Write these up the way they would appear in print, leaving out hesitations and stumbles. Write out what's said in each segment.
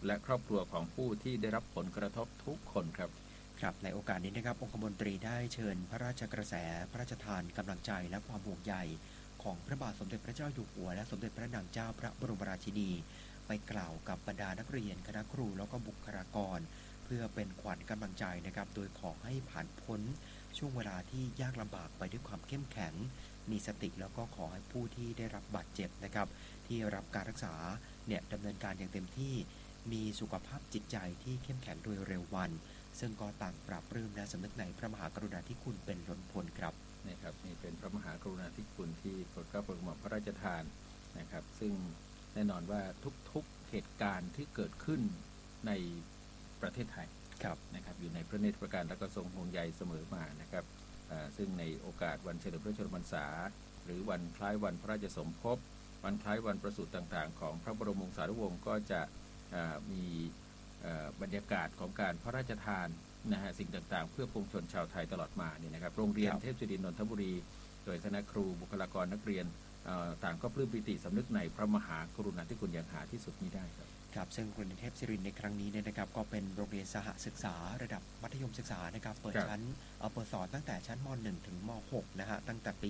และครอบครัวของผู้ที่ได้รับผลกระทบทุกคนครับครับในโอกาสนี้นะครับองคมนตรีได้เชิญพระราชกระแสพระราชทานกำลังใจและความห่วงใยของพระบาทสมเด็จพระเจ้าอยู่หัวและสมเด็จพระนางเจ้าพระบรมราชินีไปกล่าวกับบรรดานักเรียนคณะครูแล้วก็บุคลากรเพื่อเป็นขวัญกำลังใจนะครับโดยขอให้ผ่านพ้นช่วงเวลาที่ยากลำบากไปด้วยความเข้มแข็งมีสติแล้วก็ขอให้ผู้ที่ได้รับบาดเจ็บนะครับที่รับการรักษาเนี่ยดำเนินการอย่างเต็มที่มีสุขภาพจิตใจที่เข้มแข็งโดยเร็ววันซึ่งก็ต่างปราบปลื้มและสำนึกในพระมหากรุณาธิคุณเป็นล้นพ้นครับนะครับนี่เป็นพระมหากรุณาธิคุณที่โปรดเกล้าโปรดกระหม่อมพระราชทานนะครับซึ่งแน่นอนว่าทุกๆเหตุการณ์ที่เกิดขึ้นในประเทศไทยนะครับอยู่ในพระเนตรพระการและก็ทรงห่วงใยเสมอมานะครับซึ่งในโอกาสวันเฉลิมพระชนมพรรษาหรือวันคล้ายวันพระราชสมภพวันคล้ายวันประสูติต่างๆของพระบรมวงศานุวงศ์ก็จะมีบรรยากาศของการพระราชทานนะฮะสิ่งต่างๆเพื่อปวงชนชาวไทยตลอดมาเนี่ยนะครับโรงเรียนเทพศิรินทร์นนทบุรีโดยคณะครูบุคลากรนักเรียนต่างก็ปลื้มปิติสำนึกในพระมหากรุณาธิคุณอย่างหาที่สุดมิได้ครับครับซึ่งโรงเรียนเทพศิรินทร์ในครั้งนี้เนี่ยนะครับก็เป็นโรงเรียนสหศึกษาระดับมัธยมศึกษานะครับเปิดสอนตั้งแต่ชั้นม.1 ถึงม.6 นะฮะตั้งแต่ปี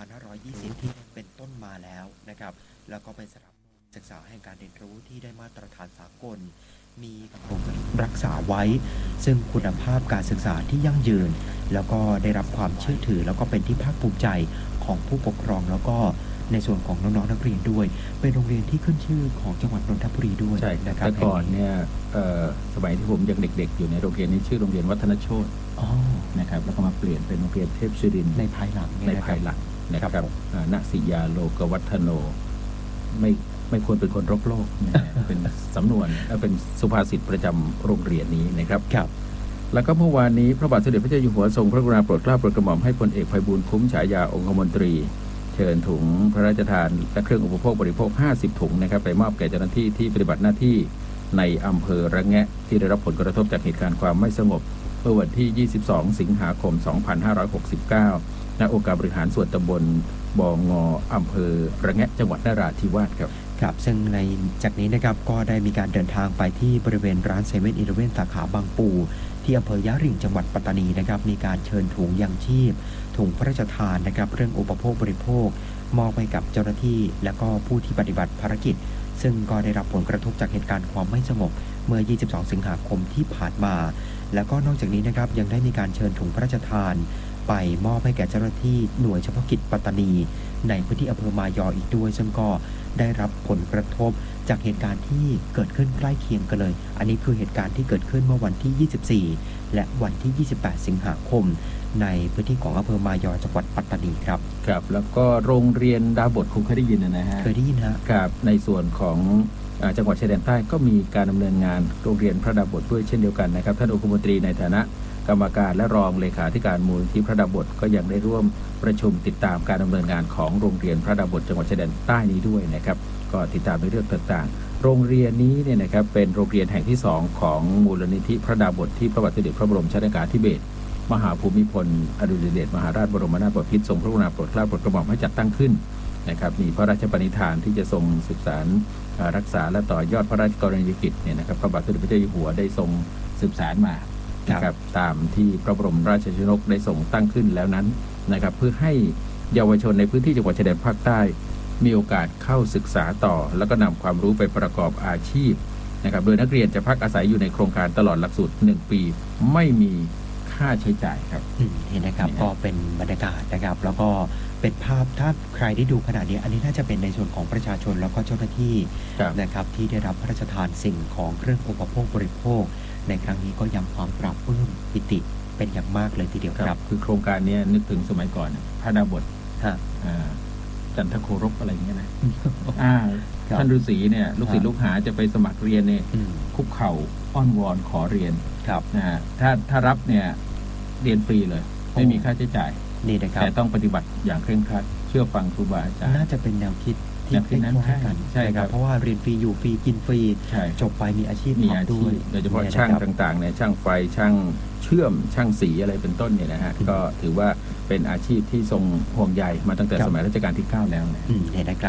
2520 ที่เป็นต้นมาแล้วนะครับแล้วก็เป็นสถาบันศึกษาแห่งการเรียนรู้ที่ได้มาตรฐานสากลมีโครงการรักษาไว้ซึ่งคุณภาพการศึกษาที่ยั่งยืนแล้วก็ได้รับความเชื่อถือแล้วก็เป็นที่ภาคภูมิใจของผู้ปกครองแล้วก็ในส่วนของน้องๆนักเรียนด้วยเป็นโรงเรียนที่ขึ้นชื่อของจังหวัดนนทบุรีด้วยใช่นะครับแต่ก่อนเนี่ยสมัยที่ผมยังเด็กๆอยู่ในโรงเรียนนี้ชื่อโรงเรียนวัฒนโชตินะครับแล้วก็มาเปลี่ยนเป็นโรงเรียนเทพศิรินทร์ในภายหลังนะครับณศิยาโลกวัฒโนไม่ควรเป็นคนรบโลกเป็นสำนวนเป็นสุภาษิตประจำโรงเรียนนี้นะครับแล้วก็เมื่อวานนี้พระบาทสมเด็จพระเจ้าอยู่หัวทรงพระกรุณาโปรดเกล้าโปรดกระหม่อมให้พลเอกไพบูลย์คุ้มฉายาองคมนตรีเชิญถุงพระราชทานและเครื่องอุปโภคบริโภค50ถุงนะครับไปมอบแก่เจ้าหน้าที่ที่ปฏิบัติหน้าที่ในอำเภอระแงะที่ได้รับผลกระทบจากเหตุการณ์ความไม่สงบเมื่อวันที่22สิงหาคม2569ณองค์การบริหารส่วนตำบลบงอำเภอระแงะจังหวัดนราธิวาสครับครับซึ่งในจากนี้นะครับก็ได้มีการเดินทางไปที่บริเวณร้านเซเว่นอีเลฟเว่นสาขาบางปูที่อำเภอยะริงจังหวัดปัตตานีนะครับมีการเชิญถุงยังชีพถุงพระราชทานนะครับเรื่องอุปโภคบริโภคมอบให้กับเจ้าหน้าที่และก็ผู้ที่ปฏิบัติภารกิจซึ่งก็ได้รับผลกระทบจากเหตุการณ์ความไม่สงบเมื่อ22สิงหาคมที่ผ่านมาแล้วก็นอกจากนี้นะครับยังได้มีการเชิญถุงพระราชทานไปมอบให้แก่เจ้าหน้าที่หน่วยเฉพาะกิจปัตตานีในพื้นที่อำเภอมายออีกด้วยซึ่งก็ได้รับผลกระทบจากเหตุการณ์ที่เกิดขึ้นใกล้เคียงกันเลยอันนี้คือเหตุการณ์ที่เกิดขึ้นเมื่อวันที่24และวันที่28สิงหาคมในพื้นที่ของอำเภอมายอจังหวัดปัตตานีครับครับแล้วก็โรงเรียนดาบทคงเคยได้ยินนะฮะเคยได้ยินฮะครับในส่วนของจังหวัดชายแดนใต้ก็มีการดำเนินงานโรงเรียนพระดาบทด้วยเช่นเดียวกันนะครับท่านองคมนตรีในฐานะกรรมการและรองเลขาธิการมูลนิธิพระดาบทก็ยังได้ร่วมประชุมติดตามการดำเนินงานของโรงเรียนพระดาบทจังหวัดชายแดนใต้นี้ด้วยนะครับก็ติดตามในเรื่องต่างๆโรงเรียนนี้เนี่ยนะครับเป็นโรงเรียนแห่งที่2ของมูลนิธิพระดาบทที่พระบาทสมเด็จพระบรมชนกาธิเบศรมหาภูมิพลอดุลยเดชมหาราชบรมนาถบพิตรทรงพระกรุณาโปรดเกล้าโปรดกระหม่อมให้จัดตั้งขึ้นนะครับมีพระราชปณิธานที่จะทรงสืบสานรักษาและต่อยอดพระราชกรณียกิจเนี่ยนะครับพระบาทสมเด็จพระเจ้าอยู่หัวได้ทรงสืบสานมานะครับตามที่พระบรมราชชนกได้ทรงตั้งขึ้นแล้วนั้นนะครับเพื่อให้เยาวชนในพื้นที่จังหวัดชายแดนภาคใต้มีโอกาสเข้าศึกษาต่อแล้วก็นำความรู้ไปประกอบอาชีพนะครับโดยนักเรียนจะพักอาศัยอยู่ในโครงการตลอดหลักสูตร1ปีไม่มีค่าใช้จ่ายครับเห็นนะครับก็เป็นบรรยากาศนะครับแล้วก็เป็นภาพถ้าใครได้ดูขนาดนี้อันนี้น่าจะเป็นในส่วนของประชาชนแล้วก็เจ้าหน้าที่นะครับที่ได้รับพระราชทานสิ่งของเครื่องอุปโภคบริโภคในครั้งนี้ก็ยังความปราบปลื้มปิติเป็นอย่างมากเลยทีเดียวครับคือโครงการนี้นึกถึงสมัยก่อนพระดาบทจันทโครบอะไรอย่างเงี้ยนะท่านฤาษีเนี่ยลูกศิษย์ลูกหาจะไปสมัครเรียนเนี่ยคุกเข่าอ้อนวอนขอเรียนนะถ้ารับเนี่ยเรียนฟรีเลยไม่มีค่าใช้จ่ายนี่นะครับแต่ต้องปฏิบัติอย่างเคร่งครัดเชื่อฟังครูบาอาจารย์น่าจะเป็นแนวคิดที่คล้ายกันใช่ครับเพราะว่าเรียนฟรีอยู่ฟรีกินฟรีจบไปมีอาชีพด้วยโดยเฉพาะช่างต่างๆเนี่ยช่างไฟช่างเชื่อมช่างสีอะไรเป็นต้นเนี่ยนะฮะก็ถือว่าเป็นอาชีพที่ทรงห่วงใยมาตั้งแต่สมัยรัชกาลที่9แล้วเนี่ยนะครับ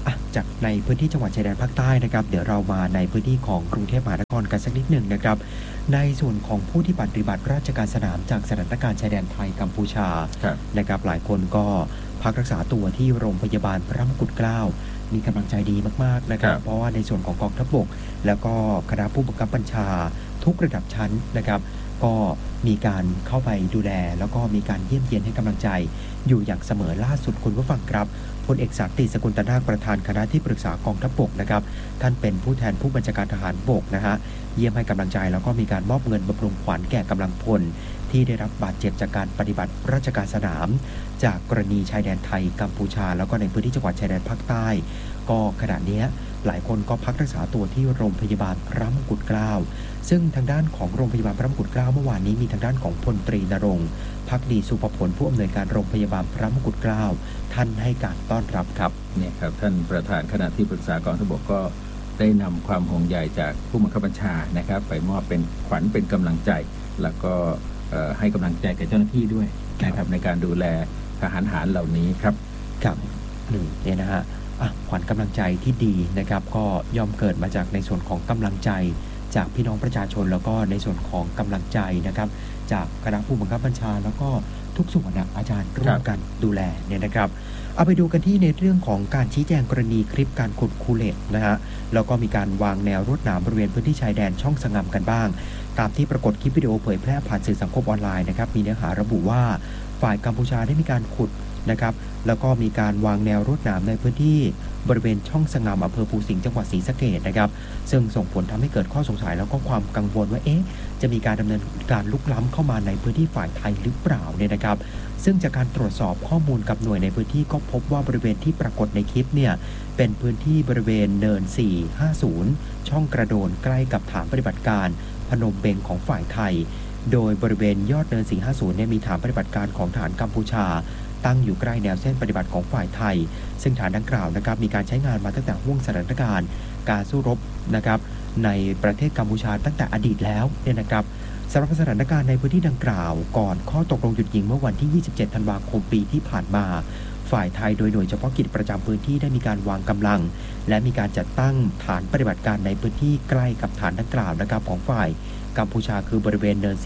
จากในพื้นที่จังหวัดชายแดนภาคใต้นะครับเดี๋ยวเรามาในพื้นที่ของกรุงเทพมหานครกันสักนิดหนึ่งนะครับในส่วนของผู้ที่ปฏิบัติราชการสนามจากสถานการณ์ชายแดนไทยกัมพูชานะครับหลายคนก็พักรักษาตัวที่โรงพยาบาลพระมงกุฎเกล้ามีกำลังใจดีมากๆนะครับเพราะว่าในส่วนของกองทัพบกแล้วก็คณะผู้บังคับบัญชาทุกระดับชั้นนะครับก็มีการเข้าไปดูแลแล้วก็มีการเยี่ยมเยียนให้กำลังใจอยู่อย่างเสมอล่าสุดคุณผู้ฟังครับพลเอกสันติสกุลตนาคประธานคณะที่ปรึกษากองทัพบกนะครับท่านเป็นผู้แทนผู้บัญชาการทหารบกนะฮะเยี่ยมให้กำลังใจแล้วก็มีการมอบเงินบำรุงขวัญแก่กำลังพลที่ได้รับบาดเจ็บจากการปฏิบัติราชการสนามจากกรณีชายแดนไทยกัมพูชาแล้วก็ในพื้นที่จังหวัดชายแดนภาคใต้ก็ขณะนี้หลายคนก็พักรักษาตัวที่โรงพยาบาลพระมงกุฎเกล้าซึ่งทางด้านของโรงพยาบาลพระมงกุฎเกล้าเมื่อวานนี้มีทางด้านของพลตรีณรงค์ภักดีสุภผลผู้อำนวยการโรงพยาบาลพระมงกุฎเกล้าท่านให้การต้อนรับครับเนี่ยครับท่านประธานคณะที่ปรึกษากองทัพบกก็ได้นำความห่วงใยจากผู้บังคับบัญชานะครับไปมอบเป็นขวัญเป็นกำลังใจแล้วก็ให้กำลังใจแก่เจ้าหน้าที่ด้วยนะครับในการดูแลทหารหารเหล่านี้ครับครับเนี่ยนะฮะขวัญกำลังใจที่ดีนะครับก็ย่อมเกิดมาจากในส่วนของกำลังใจจากพี่น้องประชาชนแล้วก็ในส่วนของกำลังใจนะครับจากคณะผู้บังคับบัญชาแล้วก็ทุกส่วนอาจารย์ร่วมกันดูแลเนี่ยนะครับเอาไปดูกันที่ในเรื่องของการชี้แจงกรณีคลิปการขุดคูเลตนะฮะแล้วก็มีการวางแนวลวดหนามบริเวณพื้นที่ชายแดนช่องสงำกันบ้างตามที่ปรากฏคลิปวิดีโอเผยแพร่ผ่านสื่อสังคมออนไลน์นะครับมีเนื้อหาระบุว่าฝ่ายกัมพูชาได้มีการขุดนะครับแล้วก็มีการวางแนวลวดหนามในพื้นที่บริเวณช่องสงำอำเภอภูสิงห์จังหวัดศรีสะเกษนะครับซึ่งส่งผลทำให้เกิดข้อสงสัยแล้วก็ความกังวลว่าจะมีการดำเนินการลุกล้ำเข้ามาในพื้นที่ฝ่ายไทยหรือเปล่าเนี่ยนะครับซึ่งจากการตรวจสอบข้อมูลกับหน่วยในพื้นที่ก็พบว่าบริเวณที่ปรากฏในคลิปเนี่ยเป็นพื้นที่บริเวณเนิน450ช่องกระโดนใกล้กับฐานปฏิบัติการพนมเบงของฝ่ายไทยโดยบริเวณยอดเนิน450เนี่ยมีฐานปฏิบัติการของทหารกัมพูชาตั้งอยู่ใกล้แนวเส้นปฏิบัติของฝ่ายไทยซึ่งฐานดังกล่าวนะครับมีการใช้งานมาตั้งแต่ห่วงสถานการณ์การสู้รบนะครับในประเทศกัมพูชาตั้งแต่อดีตแล้วเนี่ยนะครับสำหรับสถานการณ์ในพื้นที่ดังกล่าวก่อนข้อตกลงหยุดยิงเมื่อวันที่27ธันวาคมปีที่ผ่านมาฝ่ายไทยโดยหน่วยเฉพาะกิจประจำพื้นที่ได้มีการวางกำลังและมีการจัดตั้งฐานปฏิบัติการในพื้นที่ใกล้กับฐานดังกล่าวนะครับของฝ่ายกัมพูชาคือบริเวณเนิน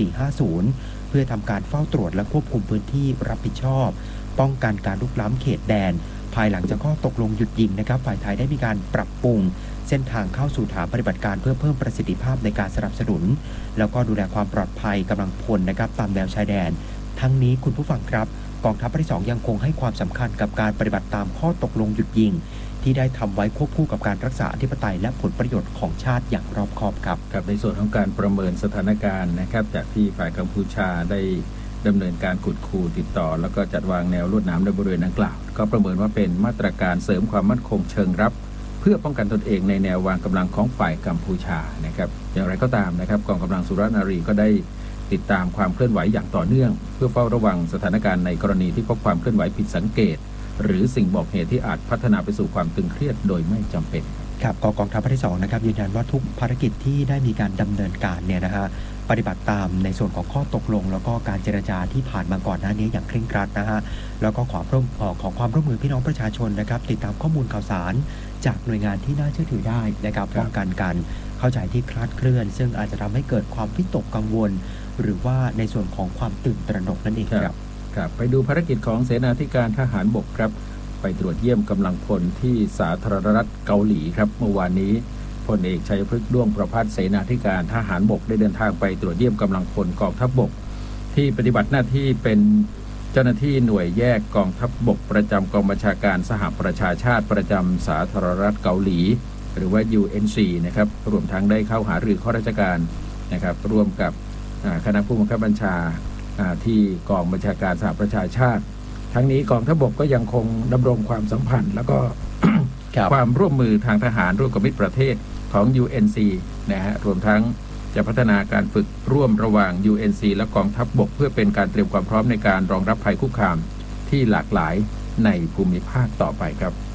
450เพื่อทำการเฝ้าตรวจและควบคุมพื้นที่รับผิดชอบป้องกันการลุกล้ำเขตแดนภายหลังจากข้อตกลงหยุดยิงนะครับฝ่ายไทยได้มีการปรับปรุงเส้นทางเข้าสู่ฐานปฏิบัติการเพื่อเพิ่มประสิทธิภาพในการสนับสนุนแล้วก็ดูแลความปลอดภัยกำลังพลนะครับตามแนวชายแดนทั้งนี้คุณผู้ฟังครับกองทัพภาคที่2ยังคงให้ความสำคัญกับการปฏิบัติตามข้อตกลงหยุดยิงที่ได้ทำไว้ควบคู่กับการรักษาอธิปไตยและผลประโยชน์ของชาติอย่างรอบคอบครับกับในส่วนของการประเมินสถานการณ์นะครับจากที่ฝ่ายกัมพูชาได้ดำเนินการขุดคูติดต่อแล้วก็จัดวางแนวลวดหนามในบริเวณดังกล่าวก็ประเมินว่าเป็นมาตรการเสริมความมั่นคงเชิงรับเพื่อป้องกันตนเองในแนววางกำลังของฝ่ายกัมพูชานะครับอย่างไรก็ตามนะครับกองกำลังสุรนารีก็ได้ติดตามความเคลื่อนไหวอย่างต่อเนื่องเพื่อเฝ้าระวังสถานการณ์ในกรณีที่พบความเคลื่อนไหวผิดสังเกตหรือสิ่งบอกเหตุที่อาจพัฒนาไปสู่ความตึงเครียดโดยไม่จำเป็นครับกองทัพภาคที่2นะครับยืนยันว่าทุกภารกิจที่ได้มีการดำเนินการเนี่ยนะฮะปฏิบัติตามในส่วนของข้อตกลงแล้วก็การเจรจาที่ผ่านมาก่อนหน้านี้อย่างเคร่งครัดนะฮะแล้วก็ขอความร่วมมือพี่น้องประชาชนนะครับติดตามข้อมูลข่าวสารจากหน่วยงานที่น่าเชื่อถือได้นะครับป้องกันการเข้าใจที่คลาดเคลื่อนซึ่งอาจจะทำให้เกิดความวิตกกังวลหรือว่าในส่วนของความตื่นตระหนกนั่นเองครับไปดูภารกิจของเสนาธิการทหารบกครับไปตรวจเยี่ยมกำลังพลที่สาธารณรัฐเกาหลีครับเมื่อวานนี้พลเอกชัยพฤกษ์ด้วงประภัสเสนาธิการทหารบกได้เดินทางไปตรวจเยี่ยมกำลังพลกองทัพบกที่ปฏิบัติหน้าที่เป็นเจ้าหน้าที่หน่วยแยกกองทัพบกประจำกองบัญชาการสหประชาชาติประจำสาธารณรัฐเกาหลีหรือว่า UNC นะครับรวมทั้งได้เข้าหารือข้าราชการนะครับร่วมกับคณะผู้บังคับบัญชาที่กองบัญชาการสหประชาชาติทั้งนี้กองทัพบกก็ยังคงดำรงความสัมพันธ์แล้วก็ ความร่วมมือทางทหารร่วมกับมิตรประเทศของ UNC นะฮะรวมทั้งจะพัฒนาการฝึกร่วมระหว่าง UNC และกองทัพบกเพื่อเป็นการเตรียมความพร้อมในการรองรับภัยคุกคามที่หลากหลายในภูมิภาคต่อไปครับ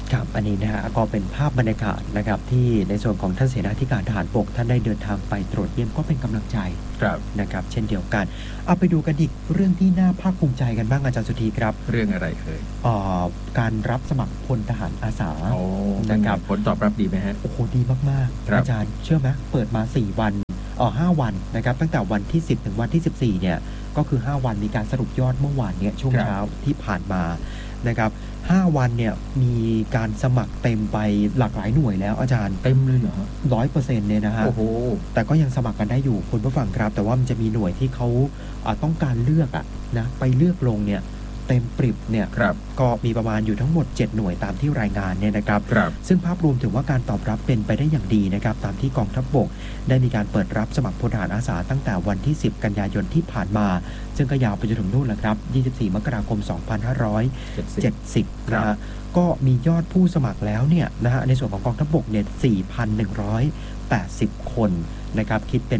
ครับอันนี้นะฮะก็เป็นภาพบรรยากาศนะครับที่ในส่วนของท่านเสนาธิการทหารบกท่านได้เดินทางไปตรวจเยี่ยมก็เป็นกำลังใจนะครับเช่นเดียวกันเอาไปดูกันอีกเรื่องที่น่าภาคภูมิใจกันบ้างอาจารย์สุธีครับเรื่องอะไรเอ่ยการรับสมัครพลทหารอาสานะครับผลตอบรับดีไหมฮะโอ้โหดีมากๆอาจารย์เชื่อไหมเปิดมา4 วัน5 วันนะครับตั้งแต่วันที่10ถึงวันที่14เนี่ยก็คือ5 วันมีการสรุปยอดเมื่อวานเนี่ยช่วงเช้าที่ผ่านมานะครับ5 วันเนี่ยมีการสมัครเต็มไปหลากหลายหน่วยแล้วอาจารย์เต็มเลยเหรอ 100%เนี่ยนะฮะแต่ก็ยังสมัครกันได้อยู่คุณผู้ฟังครับแต่ว่ามันจะมีหน่วยที่เขาต้องการเลือกนะไปเลือกลงเนี่ยเต็มปริบเนี่ยก็มีประมาณอยู่ทั้งหมด7 หน่วยตามที่รายงานเนี่ยนะครับซึ่งภาพรวมถือว่าการตอบรับเป็นไปได้อย่างดีนะครับตามที่กองทัพบกได้มีการเปิดรับสมัครพลทหารอาสาตั้งแต่วันที่10 กันยายนที่ผ่านมาซึ่งก็ยาวไปจนถึงนู่นแหละครับ24 มกราคม 2570นะฮะก็มียอดผู้สมัครแล้วเนี่ยนะฮะในส่วนของกองทัพบกเนี่ย 4,180 คนนะครับคิดเป็น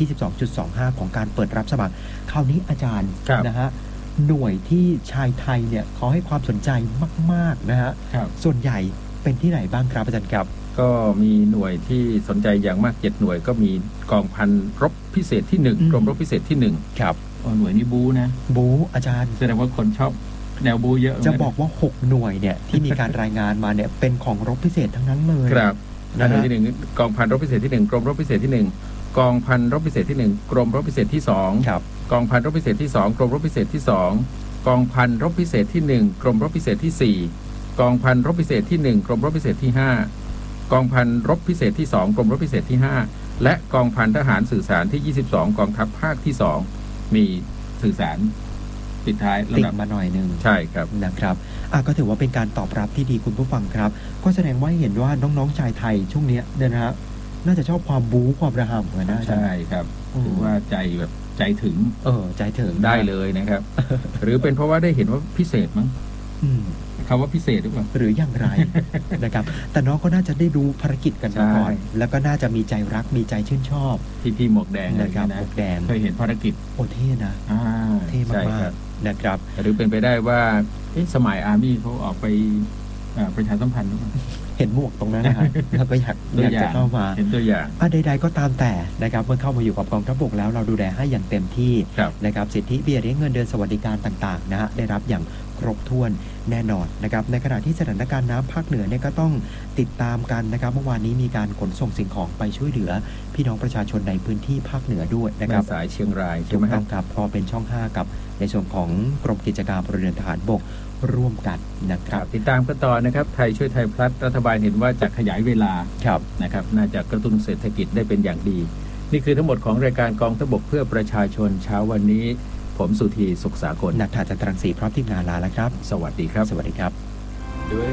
22.25%ของการเปิดรับสมัครคราวนี้อาจารย์นะฮะหน่วยที่ชายไทยเนี่ยเขาให้ความสนใจมากๆนะฮะส่วนใหญ่เป็นที่ไหนบ้างครับอาจารย์ครับก็มีหน่วยที่สนใจอย่างมาก7 หน่วยก็มีกองพันรบพิเศษที่1กรมรบพิเศษที่1 ครับหน่วยนี้บูนะบูอาจารย์แสดงว่าคนชอบแนวบูเยอะจะบอกว่า6 หน่วยเนี่ยที่มีการรายงานมาเนี่ยเป็นของรบพิเศษทั้งนั้นเลยครับหน่วยที่1กองพันรบพิเศษที่1กรมรบพิเศษที่1กองพันรบพิเศษที่1กรมรบพิเศษที่2 ครับกองพันรบพิเศษที่2กรมรบพิเศษที่2กองพันรบพิเศษที่1กรมรบพิเศษที่4กองพันรบพิเศษที่1กรมรบพิเศษที่5กองพันรบพิเศษที่2กรมรบพิเศษที่5และกองพันทหารสื่อสารที่22กองทัพภาคที่2มีสื่อสารปิดท้ายติดมาหน่อยนึงใช่ครับนะครับก็ถือว่าเป็นการตอบรับที่ดีคุณผู้ฟังครับก็แสดงว่าเห็นว่าน้องๆชายไทยช่วงนี้เนี่ยนะฮะน่าจะชอบความบู๊ความระห่ำเหมือนนะใช่ครับถือว่าใจแบบใจถึงใจถึงได้เลยนะครับ หรือเป็นเพราะว่าได้เห็นว่าพิเศษมั้งคำว่าพิเศษหรือเปล่าหรืออย่างไร นะครับแต่น้องก็น่าจะได้รู้ภารกิจกันมาก่อนแล้วก็น่าจะมีใจรักมีใจชื่นชอบพี่หมวกแดงนะครับหมวกแดงเคยเห็นภารกิจโอเท่นะเท่มากๆนะครับหรือเป็นไปได้ว่าสมัยอาร์มี่เขาออกไปประชาสัมพันธ์เห็นหมวกตรงนั้นนะฮะแล้วก็อยากจะเข้ามาเห็นตัวอย่างใดๆก็ตามแต่นะครับเมื่อเข้ามาอยู่กับกองทัพบกแล้วเราดูแลให้อย่างเต็มที่นะครับสิทธิเบี้ยเลี้ยงเงินเดือนสวัสดิการต่างๆนะฮะได้รับอย่างครบถ้วนแน่นอนนะครับในขณะที่สถานการณ์น้ำภาคเหนือเนี่ยก็ต้องติดตามกันนะครับเมื่อวานนี้มีการขนส่งสิ่งของไปช่วยเหลือพี่น้องประชาชนในพื้นที่ภาคเหนือด้วยนะครับสายเชียงรายใช่ไหมครับเพราะเป็นช่อง5กับในส่วนของกรมกิจการพลเรือนทหารบกร่วมกันนะครับติดตามกันต่อนะครับไทยช่วยไทยพลัสรัฐบาลเห็นว่าจะขยายเวลานะครับน่าจะกระตุ้นเศรษฐกิจได้เป็นอย่างดีนี่คือทั้งหมดของรายการกองทัพบกเพื่อประชาชนเช้าวันนี้ผมสุธีสุขสากลนักข่าวจันทรังสีพร้อมทีมงานลาแล้วครับสวัสดีครับสวัสดีครับ